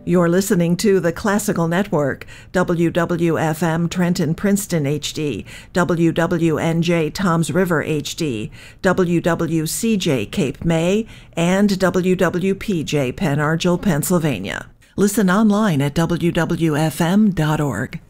You're listening to the Classical Network, WWFM Trenton Princeton HD, WWNJ Toms River HD, WWCJ Cape May, and WWPJ Pen Argyl, Pennsylvania. Listen online at wwfm.org.